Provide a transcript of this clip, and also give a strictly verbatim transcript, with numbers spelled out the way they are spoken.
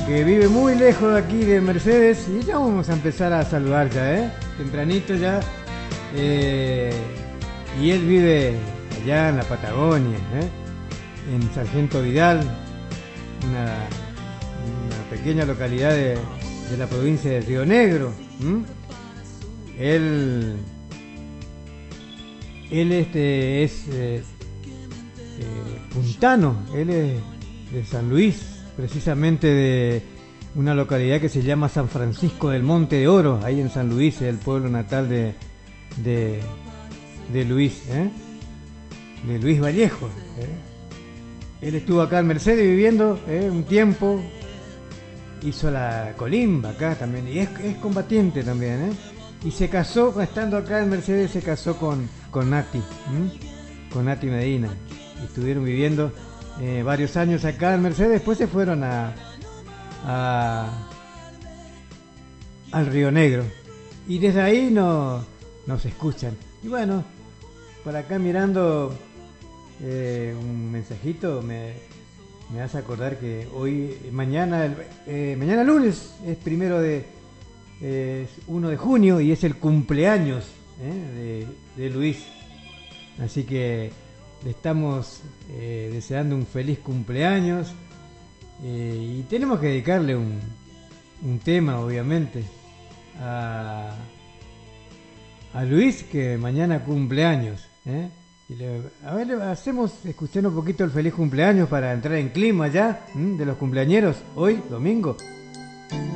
que vive muy lejos de aquí de Mercedes, y ya vamos a empezar a saludar ya, ¿eh? Tempranito ya. Eh, y él vive allá en la Patagonia, ¿eh? En Sargento Vidal, una, una pequeña localidad de, de la provincia de Río Negro. ¿Mm? Él, él este es eh, eh, puntano, él es de San Luis, precisamente de una localidad que se llama San Francisco del Monte de Oro, ahí en San Luis, el pueblo natal de, de, de Luis, ¿eh? de Luis Vallejo. ¿eh? Él estuvo acá en Mercedes viviendo ¿eh? un tiempo, hizo la colimba acá también, y es, es combatiente también, ¿eh? y se casó, estando acá en Mercedes, se casó con, con Nati, ¿m? con Nati Medina, y estuvieron viviendo eh, varios años acá en Mercedes, después se fueron a, a al Río Negro, y desde ahí no, nos escuchan. Y bueno, por acá mirando eh, un mensajito me, me hace acordar que hoy, mañana, eh, mañana lunes es primero de eh, es uno de junio y es el cumpleaños eh, de, de Luis, así que le estamos eh, deseando un feliz cumpleaños eh, y tenemos que dedicarle un, un tema, obviamente, a, a Luis, que mañana cumpleaños. ¿eh? Y le, a ver, hacemos escuchar un poquito el feliz cumpleaños para entrar en clima ya ¿m? de los cumpleañeros hoy, domingo.